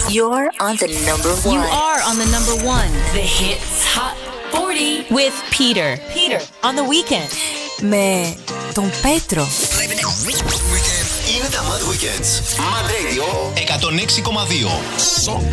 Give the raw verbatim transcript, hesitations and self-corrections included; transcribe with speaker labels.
Speaker 1: You're on the number one.
Speaker 2: You are on the number one.
Speaker 3: The Hits Hot forty
Speaker 2: With Peter.
Speaker 3: Peter on the weekend.
Speaker 4: Με τον Πέτρο.
Speaker 5: Είναι τα Mad Weekends. Mad Radio εκατόν έξι κόμμα δύο.